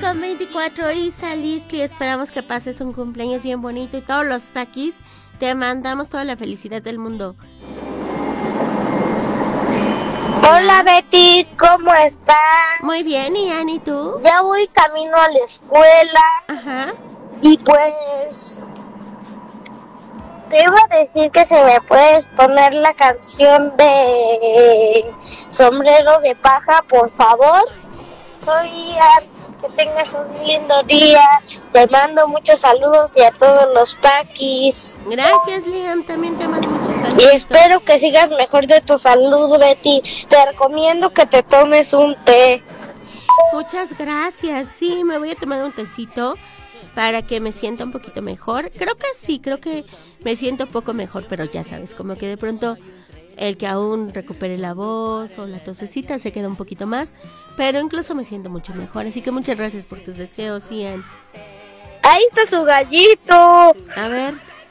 con 24, Isa Listli, esperamos que pases un cumpleaños bien bonito y todos los paquis te mandamos toda la felicidad del mundo. Hola Betty, ¿cómo estás? Muy bien, Ian, ¿y tú? Ya voy camino a la escuela. Ajá. Y pues te iba a decir que se me puedes poner la canción de Sombrero de Paja, por favor. Soy Ian, que tengas un lindo día. Te mando muchos saludos y a todos los paquis. Gracias, Liam, también te mando muchos saludos. Y espero que sigas mejor de tu salud, Betty. Te recomiendo que te tomes un té. Muchas gracias, sí, me voy a tomar un tecito para que me sienta un poquito mejor. Creo que me siento un poco mejor, pero ya sabes, como que de pronto el que aún recupere la voz o la tosecita se queda un poquito más, pero incluso me siento mucho mejor, así que muchas gracias por tus deseos, Ian. Ahí está su gallito. A ver.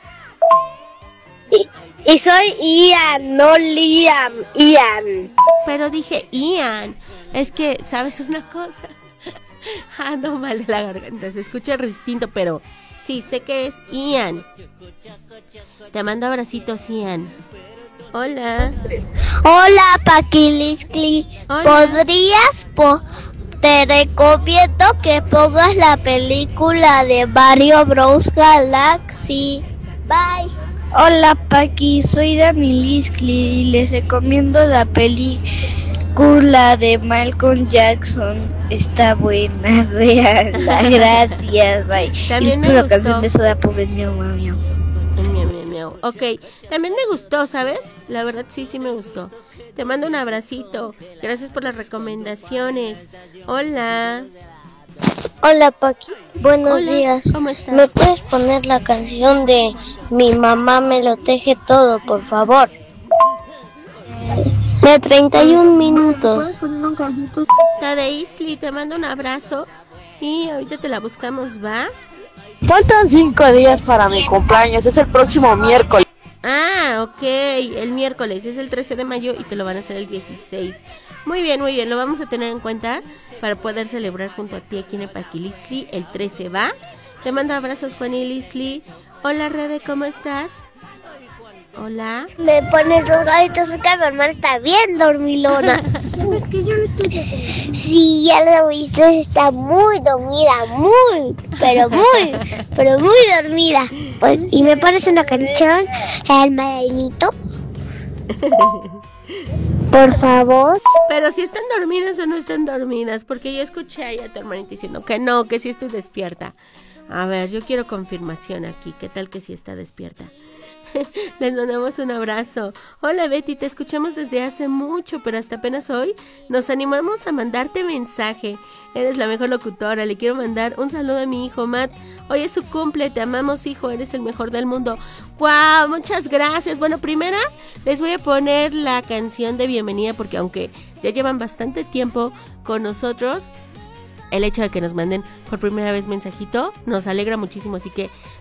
Y soy Ian, no Liam, Ian. Pero dije Ian, es que, ¿sabes una cosa? Ando mal de la garganta, se escucha distinto, pero sí, sé que es Ian. Te mando abracitos, Ian. Hola. Hola, Paquiliscli. ¿Podrías te recomiendo que pongas la película de Mario Bros. Galaxy. Bye. Hola, Paqui, soy Dani Liscli y les recomiendo la película de Malcolm Jackson. Está buena, véanla. Gracias, bye. También me gustó. Canción de Soda Pobre, miau, miau, miau. Ok, también me gustó, ¿sabes? La verdad sí me gustó. Te mando un abracito. Gracias por las recomendaciones. Hola. Hola, Paqui. Buenos días. ¿Cómo estás? ¿Me puedes poner la canción de Mi mamá me lo teje todo, por favor? De 31 minutos. La de Isli, te mando un abrazo y ahorita te la buscamos, ¿va? Faltan 5 días para mi cumpleaños, es el próximo miércoles. Ah, ok, el miércoles, es el 13 de mayo y te lo van a hacer el 16. Muy bien, lo vamos a tener en cuenta para poder celebrar junto a ti aquí en el Paquilistli el 13, ¿va? Te mando abrazos, Juan y Lisli. Hola, Rebe, ¿cómo estás? Hola. Me pones los gatitos, es que mi hermana está bien dormilona. Es que yo lo estoy. Sí, ya lo viste, está muy dormida, pero muy dormida. Pues, y me pones una canción, el marinito. Por favor. Pero si están dormidas o no están dormidas, porque yo escuché ahí a tu hermanita diciendo que no, que sí estoy despierta. A ver, yo quiero confirmación aquí, ¿qué tal que sí está despierta? Les mandamos un abrazo. Hola Betty, te escuchamos desde hace mucho, pero hasta apenas hoy nos animamos a mandarte mensaje. Eres la mejor locutora. Le quiero mandar un saludo a mi hijo Matt. Hoy es su cumple, te amamos, hijo, eres el mejor del mundo. ¡Wow! Muchas gracias. Bueno, primera les voy a poner la canción de bienvenida, porque aunque ya llevan bastante tiempo con nosotros, el hecho de que nos manden por primera vez mensajito nos alegra muchísimo, así que